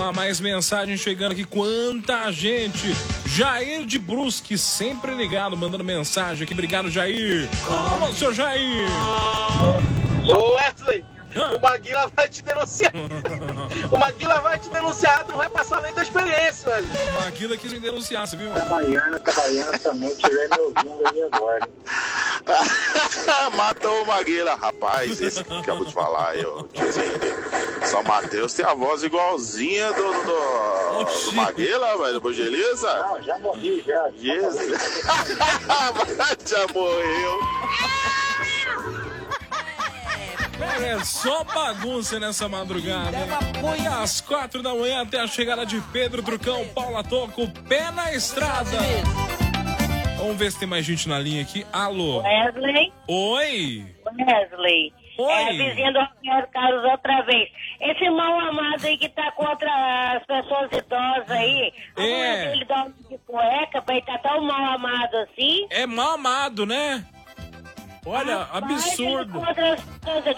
lá, mais mensagem chegando aqui. Quanta gente! Jair de Brusque, sempre ligado, mandando mensagem aqui. Obrigado, Jair. Alô, seu Jair. Ô, Wesley, o Maguila vai te denunciar. O Maguila vai te denunciar, não vai passar nem da experiência, velho. O Maguila quis me denunciar, você viu? Trabalhando também, estiver me ouvindo aí agora. Matou o Maguila, rapaz. Esse que eu vou te falar, São Mateus tem a voz igualzinha do Maguila, velho, do Bugeliza. Não, já morri, já. Jesus. Já morreu. É só bagunça nessa madrugada. E às 4 da manhã até a chegada de Pedro Trucão, Paula Toco, pé na estrada. Vamos ver se tem mais gente na linha aqui. Alô? Wesley? Oi? Wesley. Oi? É a vizinha do Roberto Carlos outra vez. Esse mal amado aí que tá contra as pessoas idosas aí. Ele dá um de cueca pra ele tá tão mal amado assim. É mal amado, né? Olha, absurdo. Contra as pessoas